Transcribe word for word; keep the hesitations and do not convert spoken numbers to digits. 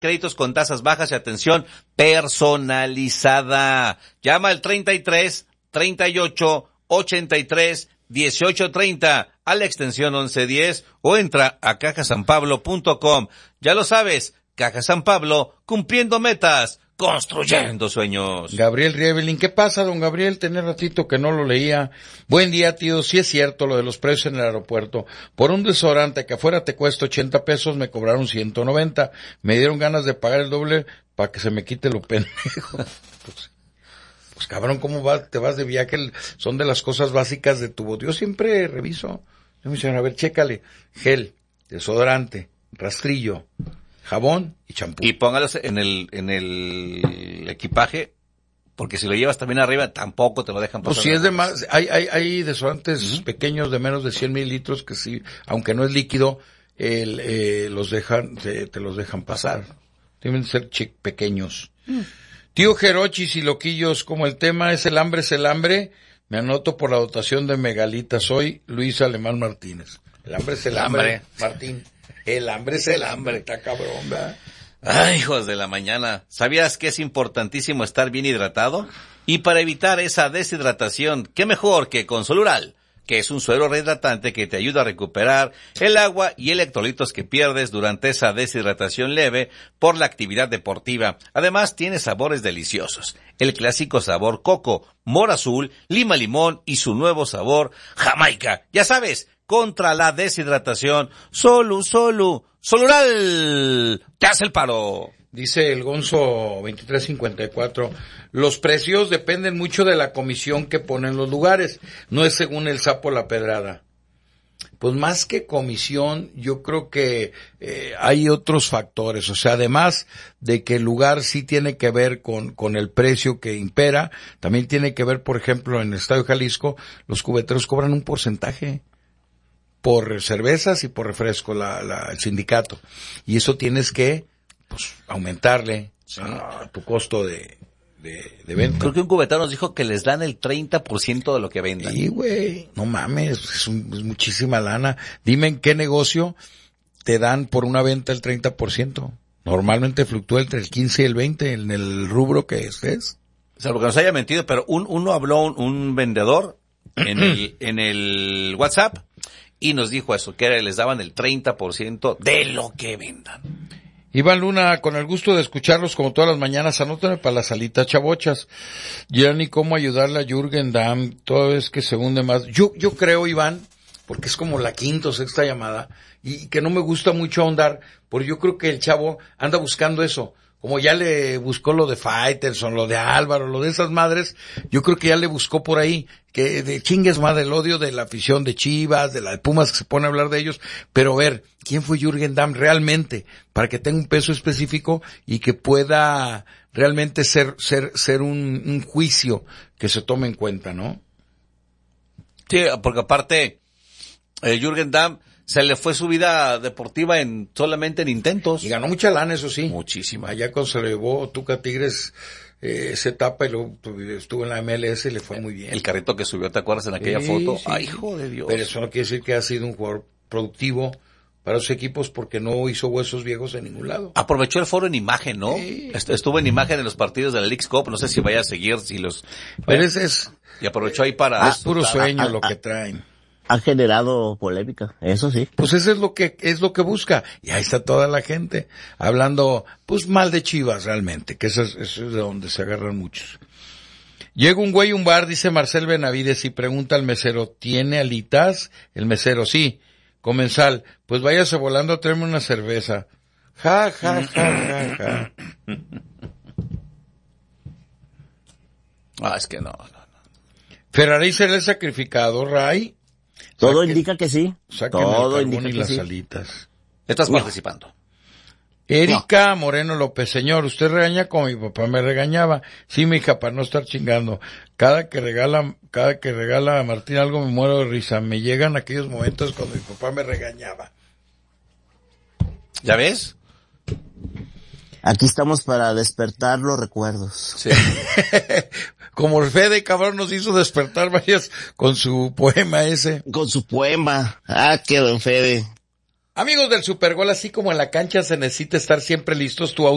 créditos con tasas bajas y atención personalizada. Llama al treinta y tres, treinta y ocho, ochenta y tres, dieciocho treinta a la extensión once diez o entra a caja san pablo punto com. Ya lo sabes, Caja San Pablo, cumpliendo metas, construyendo sueños. Gabriel Rievelin, ¿qué pasa, don Gabriel? Tenía ratito que no lo leía. Buen día, tío. Sí es cierto lo de los precios en el aeropuerto. Por un desodorante que afuera te cuesta ochenta pesos, me cobraron ciento noventa. Me dieron ganas de pagar el doble para que se me quite lo pendejo. Pues, pues cabrón, ¿cómo vas? Te vas de viaje, son de las cosas básicas de tu voz. Yo siempre reviso. Yo me dicen, a ver, chécale. Gel, desodorante, rastrillo, jabón y champú. Y póngalos en el en el equipaje, porque si lo llevas también arriba, tampoco te lo dejan pasar. Pues si es de más, hay hay hay desodorantes uh-huh. pequeños de menos de cien mililitros que sí, aunque no es líquido, el, eh, los dejan, te, te los dejan pasar. Deben ser chic, pequeños. Uh-huh. Tío Jerochis y loquillos, como el tema es el hambre es el hambre, me anoto por la dotación de Megalita. Soy Luis Alemán Martínez. El hambre es el, el hambre, hambre, Martín. El hambre es el hambre, está cabrón, ¿verdad? Ay, hijos de la mañana. ¿Sabías que es importantísimo estar bien hidratado? Y para evitar esa deshidratación, ¿qué mejor que con Solural? Que es un suero rehidratante que te ayuda a recuperar el agua y electrolitos que pierdes durante esa deshidratación leve por la actividad deportiva. Además, tiene sabores deliciosos. El clásico sabor coco, mora azul, lima limón y su nuevo sabor jamaica. Ya sabes, contra la deshidratación, Solu, Solu, Solural, te hace el paro. Dice el Gonzo veintitrés cincuenta y cuatro, los precios dependen mucho de la comisión que ponen los lugares, no es según el sapo la pedrada. Pues más que comisión, yo creo que eh, hay otros factores, o sea, además de que el lugar sí tiene que ver con, con el precio que impera, también tiene que ver, por ejemplo, en el Estadio Jalisco, los cubeteros cobran un porcentaje por cervezas y por refresco, la, la, el sindicato, y eso tienes que pues aumentarle sí. a tu costo de, de, de venta. Creo que un cubetero nos dijo que les dan el treinta por ciento de lo que vendan. Sí, güey, no mames, es, un, es muchísima lana. Dime en qué negocio te dan por una venta el treinta por ciento. Normalmente fluctúa entre el quince y el veinte en el rubro que estés. Salvo que nos haya mentido, pero un, uno habló, un, un vendedor en el, en el WhatsApp y nos dijo eso, que era, les daban el treinta por ciento de lo que vendan. Iván Luna, con el gusto de escucharlos como todas las mañanas, anótame para las alitas chabochas. Ya ni cómo ayudarle a Jürgen Damm, toda vez que se hunde más. Yo, yo creo, Iván, porque es como la quinta o sexta llamada, y que no me gusta mucho ahondar, porque yo creo que el chavo anda buscando eso. Como ya le buscó lo de Faitelson, lo de Álvaro, lo de esas madres, yo creo que ya le buscó por ahí, que de chingues más del odio de la afición de Chivas, de la de Pumas, que se pone a hablar de ellos, pero ver, ¿quién fue Jürgen Damm realmente? Para que tenga un peso específico y que pueda realmente ser, ser, ser un, un juicio que se tome en cuenta, ¿no? Sí, porque aparte, eh, Jürgen Damm, se le fue su vida deportiva en solamente en intentos. Y ganó mucha lana, eso sí. Muchísima. Allá cuando se llevó Tuca Tigres eh, esa etapa y luego estuvo en la M L S y le fue muy bien. El carrito que subió, ¿te acuerdas en aquella sí, foto? Sí, ¡Ay, sí. hijo de Dios! Pero eso no quiere decir que ha sido un jugador productivo para los equipos porque no hizo huesos viejos en ningún lado. Aprovechó el foro en imagen, ¿no? Sí. Estuvo en imagen en los partidos de la Leagues Cup, no sé si vaya a seguir, si los... Pero ese es... Y aprovechó ahí para... Ah, es puro sueño ah, lo ah, que traen. Ha generado polémica, eso sí. Pues eso es lo que es lo que busca. Y ahí está toda la gente hablando, pues mal de Chivas realmente, que eso es, eso es de donde se agarran muchos. Llega un güey a un bar, dice Marcel Benavides, y pregunta al mesero, ¿tiene alitas? El mesero, sí. Comensal, pues váyase volando a traerme una cerveza. Ja, ja, ja, ja, ja. Ah, es que no, no, no. Ferrari será el sacrificado, Ray. Todo Saquen, indica que sí. Todo el indica y que las sí. alitas. Estás No. participando. Erika no. Moreno López, señor, usted regaña como mi papá me regañaba. Sí, mi hija, para no estar chingando. Cada que regala, cada que regala a Martín algo me muero de risa. Me llegan aquellos momentos cuando mi papá me regañaba. ¿Ya ves? Aquí estamos para despertar los recuerdos. Sí. Como el Fede, cabrón, nos hizo despertar varias con su poema ese. Con su poema. Ah, qué don Fede. Amigos del Supergol, así como en la cancha se necesita estar siempre listos, tu auto